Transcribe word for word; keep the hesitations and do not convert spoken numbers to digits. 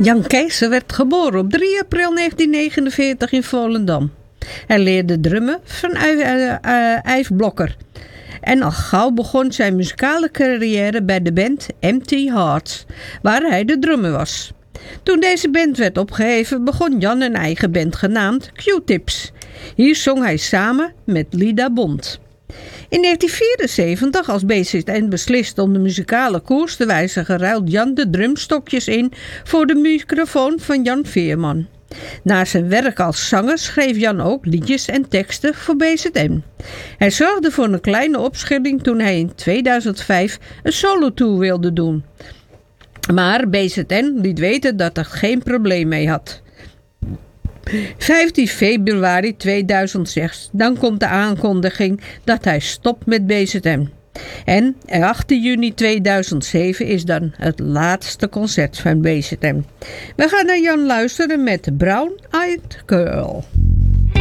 Jan Kees werd geboren op drie april negentien negenenveertig in Volendam. Hij leerde drummen van Yves Blokker. En al gauw begon zijn muzikale carrière bij de band Empty Hearts, waar hij de drummer was. Toen deze band werd opgeheven, begon Jan een eigen band genaamd Q-Tips. Hier zong hij samen met Lida Bond. In negentien vierenzeventig, als B Z N beslist om de muzikale koers te wijzigen, ruilt Jan de drumstokjes in voor de microfoon van Jan Veerman. Na zijn werk als zanger schreef Jan ook liedjes en teksten voor B Z N. Hij zorgde voor een kleine opschudding toen hij in tweeduizend vijf een solo-tour wilde doen. Maar B Z N liet weten dat er geen probleem mee had. vijftien februari tweeduizend zes, dan komt de aankondiging dat hij stopt met B Z N. En achttien juni tweeduizend zeven is dan het laatste concert van B Z N. We gaan naar Jan luisteren met Brown Eyed Girl.